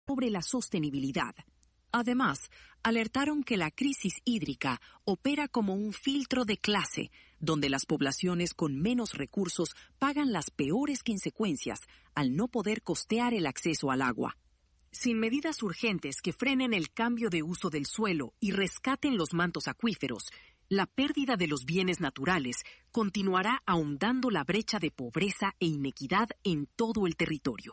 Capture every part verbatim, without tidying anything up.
sobre la sostenibilidad. Además, alertaron que la crisis hídrica opera como un filtro de clase, donde las poblaciones con menos recursos pagan las peores consecuencias al no poder costear el acceso al agua. Sin medidas urgentes que frenen el cambio de uso del suelo y rescaten los mantos acuíferos, la pérdida de los bienes naturales continuará ahondando la brecha de pobreza e inequidad en todo el territorio.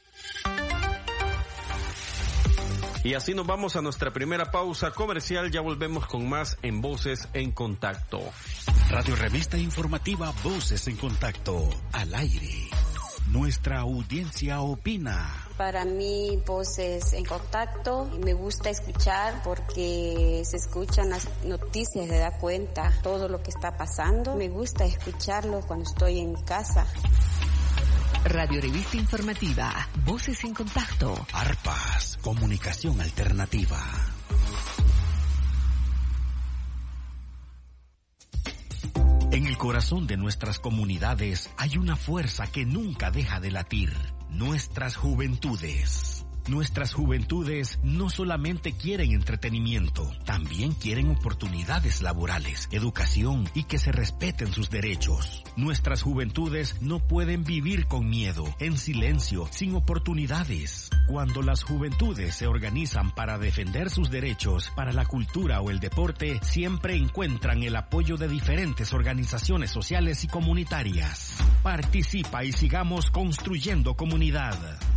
Y así nos vamos a nuestra primera pausa comercial. Ya volvemos con más en Voces en Contacto. Radio Revista Informativa Voces en Contacto, al aire. Nuestra audiencia opina. Para mí, Voces en Contacto, me gusta escuchar porque se escuchan las noticias, se da cuenta todo lo que está pasando. Me gusta escucharlo cuando estoy en mi casa. Radio Revista Informativa, Voces en Contacto. Arpas, comunicación alternativa. En el corazón de nuestras comunidades hay una fuerza que nunca deja de latir: nuestras juventudes. Nuestras juventudes no solamente quieren entretenimiento, también quieren oportunidades laborales, educación y que se respeten sus derechos. Nuestras juventudes no pueden vivir con miedo, en silencio, sin oportunidades. Cuando las juventudes se organizan para defender sus derechos, para la cultura o el deporte, siempre encuentran el apoyo de diferentes organizaciones sociales y comunitarias. Participa y sigamos construyendo comunidad.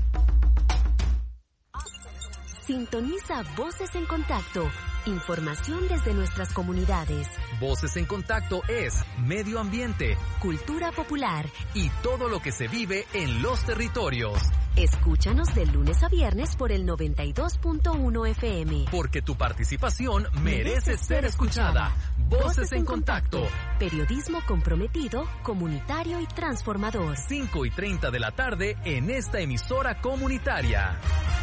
Sintoniza Voces en Contacto, información desde nuestras comunidades. Voces en Contacto es medio ambiente, cultura popular y todo lo que se vive en los territorios. Escúchanos de lunes a viernes por el noventa y dos punto uno F M. Porque tu participación merece ser escuchada. Voces en Contacto. Periodismo comprometido, comunitario y transformador. cinco y treinta de la tarde en esta emisora comunitaria.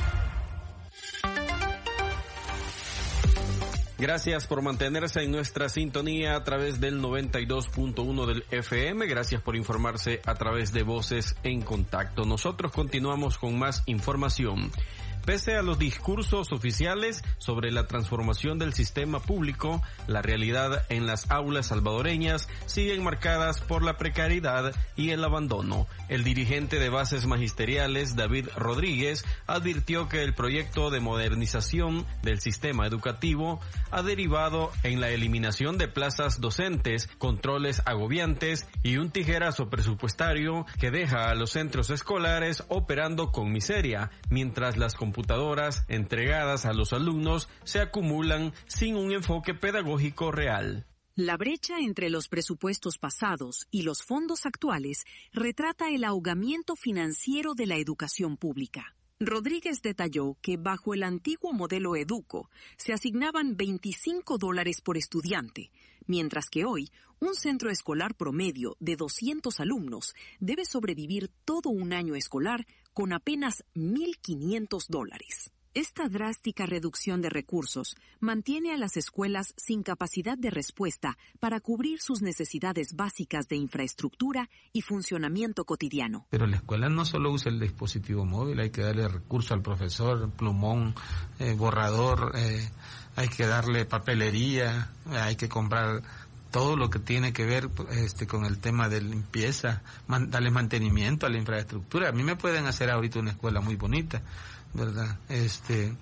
Gracias por mantenerse en nuestra sintonía a través del noventa y dos punto uno del F M. Gracias por informarse a través de Voces en Contacto. Nosotros continuamos con más información. Pese a los discursos oficiales sobre la transformación del sistema público, la realidad en las aulas salvadoreñas siguen marcadas por la precariedad y el abandono. El dirigente de bases magisteriales, David Rodríguez, advirtió que el proyecto de modernización del sistema educativo ha derivado en la eliminación de plazas docentes, controles agobiantes y un tijerazo presupuestario que deja a los centros escolares operando con miseria, mientras las computadoras entregadas a los alumnos se acumulan sin un enfoque pedagógico real. La brecha entre los presupuestos pasados y los fondos actuales retrata el ahogamiento financiero de la educación pública. Rodríguez detalló que bajo el antiguo modelo Educo se asignaban veinticinco dólares por estudiante, mientras que hoy un centro escolar promedio de doscientos alumnos debe sobrevivir todo un año escolar con apenas mil quinientos dólares. Esta drástica reducción de recursos mantiene a las escuelas sin capacidad de respuesta para cubrir sus necesidades básicas de infraestructura y funcionamiento cotidiano. Pero la escuela no solo usa el dispositivo móvil, hay que darle recurso al profesor, plumón, eh, borrador, eh, hay que darle papelería, hay que comprar todo lo que tiene que ver este con el tema de limpieza, man, darle mantenimiento a la infraestructura. A mí me pueden hacer ahorita una escuela muy bonita, ¿verdad? Este,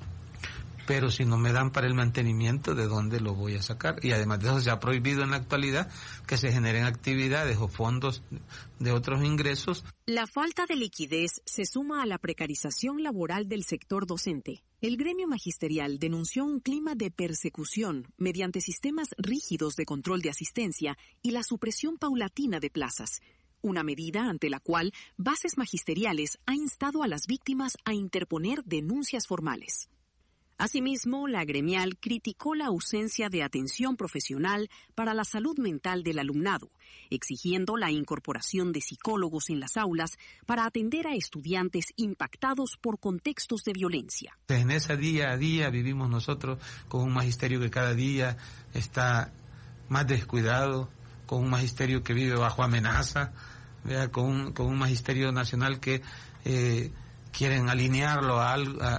pero si no me dan para el mantenimiento, ¿de dónde lo voy a sacar? Y además de eso se ha prohibido en la actualidad que se generen actividades o fondos de otros ingresos. La falta de liquidez se suma a la precarización laboral del sector docente. El gremio magisterial denunció un clima de persecución mediante sistemas rígidos de control de asistencia y la supresión paulatina de plazas, una medida ante la cual Bases Magisteriales ha instado a las víctimas a interponer denuncias formales. Asimismo, la gremial criticó la ausencia de atención profesional para la salud mental del alumnado, exigiendo la incorporación de psicólogos en las aulas para atender a estudiantes impactados por contextos de violencia. En ese día a día vivimos nosotros con un magisterio que cada día está más descuidado, con un magisterio que vive bajo amenaza, ¿verdad? Con un, con un magisterio nacional que eh, quieren alinearlo a, a,